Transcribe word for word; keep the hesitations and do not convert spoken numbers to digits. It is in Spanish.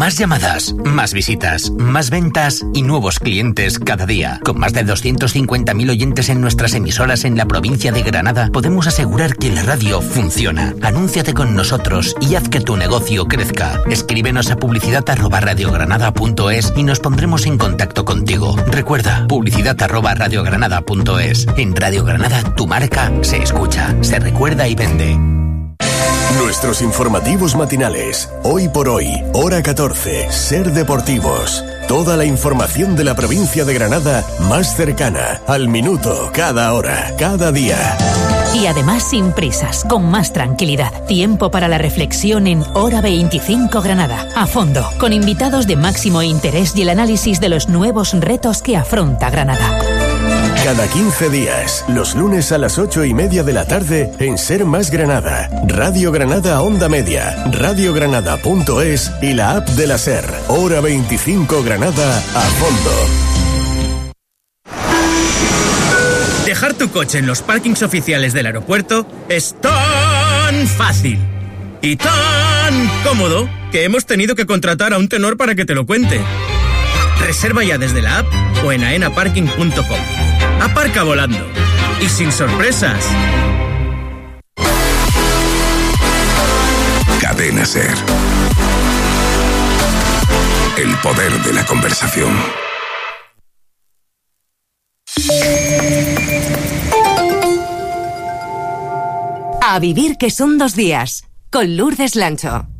Más llamadas, más visitas, más ventas y nuevos clientes cada día. Con más de doscientos cincuenta mil oyentes en nuestras emisoras en la provincia de Granada, podemos asegurar que la radio funciona. Anúnciate con nosotros y haz que tu negocio crezca. Escríbenos a publicidad arroba radiogranada punto es y nos pondremos en contacto contigo. Recuerda, publicidad arroba radiogranada punto es. En Radio Granada, tu marca se escucha, se recuerda y vende. Nuestros informativos matinales. Hoy por hoy, hora catorce, Ser Deportivos. Toda la información de la provincia de Granada más cercana, al minuto, cada hora, cada día. Y además sin prisas, con más tranquilidad. Tiempo para la reflexión en Hora veinticinco Granada. A fondo, con invitados de máximo interés y el análisis de los nuevos retos que afronta Granada. Cada quince días, los lunes a las ocho y media de la tarde en Ser Más Granada, Radio Granada Onda Media, radiogranada punto es y la app de la Ser. Hora veinticinco Granada a fondo. Dejar tu coche en los parkings oficiales del aeropuerto es tan fácil y tan cómodo que hemos tenido que contratar a un tenor para que te lo cuente. Reserva ya desde la app o en aena parking punto com. Aparca volando y sin sorpresas. Cadena Ser. El poder de la conversación. A vivir que son dos días, con Lourdes Lancho.